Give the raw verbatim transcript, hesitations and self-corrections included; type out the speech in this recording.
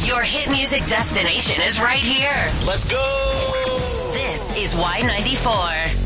Your hit music destination is right here. Let's go! This is Y ninety-four.